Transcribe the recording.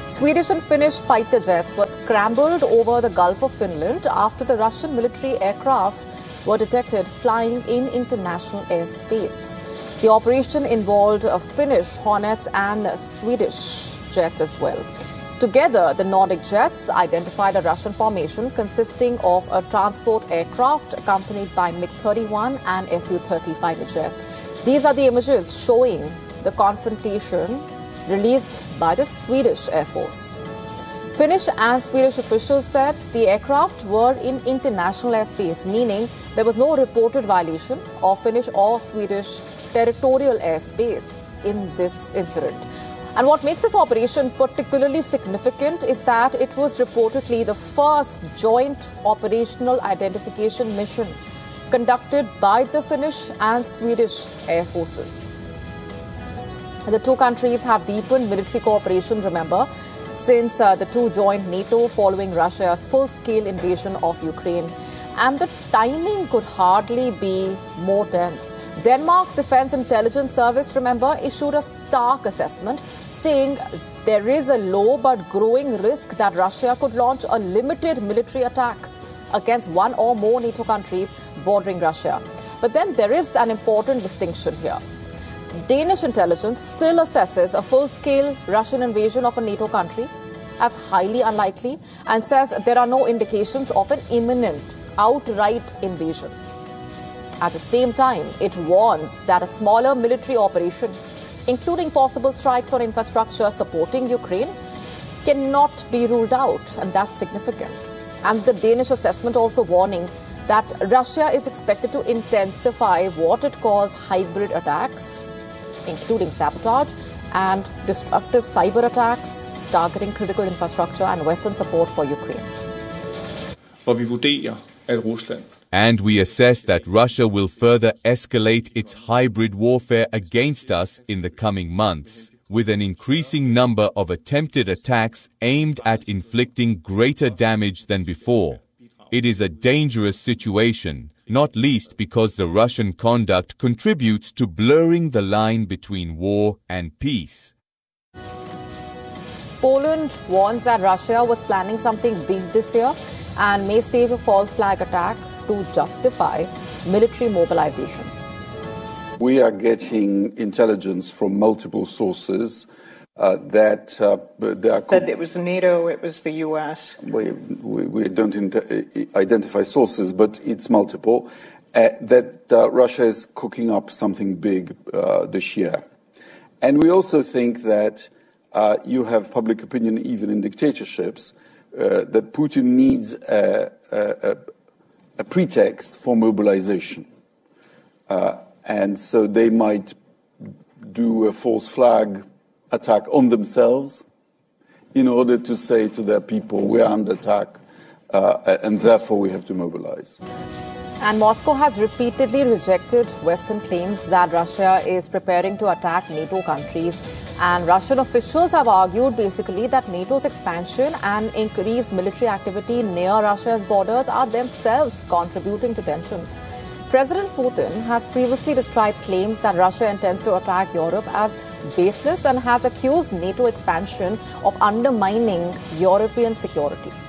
Swedish and Finnish fighter jets were scrambled over the Gulf of Finland after the Russian military aircraft were detected flying in international airspace. The operation involved Finnish Hornets and Swedish jets as well. Together, the Nordic jets identified a Russian formation consisting of a transport aircraft accompanied by MiG-31 and Su-30 fighter jets. These are the images showing the confrontation released by the Swedish Air Force. Finnish and Swedish officials said the aircraft were in international airspace, meaning there was no reported violation of Finnish or Swedish territorial airspace in this incident. And what makes this operation particularly significant is that it was reportedly the first joint operational identification mission conducted by the Finnish and Swedish air forces. The two countries have deepened military cooperation, remember, since the two joined NATO following Russia's full-scale invasion of Ukraine. And the timing could hardly be more tense. Denmark's Defense Intelligence Service, remember, issued a stark assessment saying there is a low but growing risk that Russia could launch a limited military attack against one or more NATO countries bordering Russia. But then there is an important distinction here. Danish intelligence still assesses a full-scale Russian invasion of a NATO country as highly unlikely and says there are no indications of an imminent, outright invasion. At the same time, it warns that a smaller military operation, including possible strikes on infrastructure supporting Ukraine, cannot be ruled out, and that's significant. And the Danish assessment also warning that Russia is expected to intensify what it calls hybrid attacks, including sabotage and destructive cyber attacks targeting critical infrastructure and Western support for Ukraine. And we assess that Russia will further escalate its hybrid warfare against us in the coming months, with an increasing number of attempted attacks aimed at inflicting greater damage than before. It is a dangerous situation, not least because the Russian conduct contributes to blurring the line between war and peace. Poland warns that Russia was planning something big this year and may stage a false flag attack to justify military mobilization. We are getting intelligence from multiple sources that said it was NATO, it was the US. We don't identify sources, but it's multiple. That Russia is cooking up something big this year. And we also think that you have public opinion, even in dictatorships, that Putin needs a pretext for mobilization. And so they might do a false flag attack on themselves in order to say to their people, we are under attack, and therefore we have to mobilize. And Moscow has repeatedly rejected Western claims that Russia is preparing to attack NATO countries. And Russian officials have argued basically that NATO's expansion and increased military activity near Russia's borders are themselves contributing to tensions. President Putin has previously described claims that Russia intends to attack Europe as baseless and has accused NATO expansion of undermining European security.